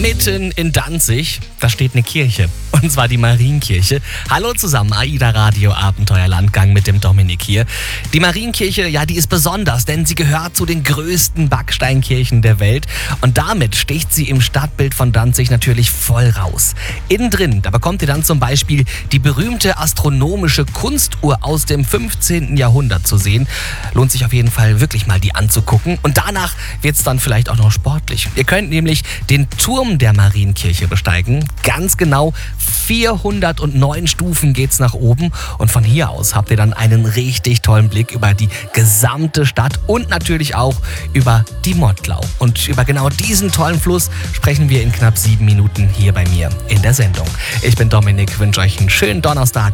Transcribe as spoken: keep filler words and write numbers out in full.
Mitten in Danzig, da steht eine Kirche. Und zwar die Marienkirche. Hallo zusammen, AIDA Radio Abenteuerlandgang mit dem Dominik hier. Die Marienkirche, ja, die ist besonders, denn sie gehört zu den größten Backsteinkirchen der Welt. Und damit sticht sie im Stadtbild von Danzig natürlich voll raus. Innen drin, da bekommt ihr dann zum Beispiel die berühmte astronomische Kunstuhr aus dem fünfzehnten Jahrhundert zu sehen. Lohnt sich auf jeden Fall wirklich mal die anzugucken. Und danach wird es dann vielleicht auch noch sportlich. Ihr könnt nämlich den Turm der Marienkirche besteigen. Ganz genau vierhundertneun Stufen geht's nach oben. Und von hier aus habt ihr dann einen richtig tollen Blick über die gesamte Stadt und natürlich auch über die Mottlau. Und über genau diesen tollen Fluss sprechen wir in knapp sieben Minuten hier bei mir in der Sendung. Ich bin Dominik, wünsche euch einen schönen Donnerstag.